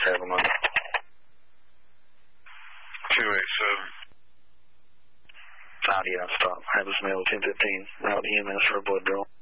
Have them on. 287. Audi on stop. Have us mail 1015. Route EMS for a blood draw.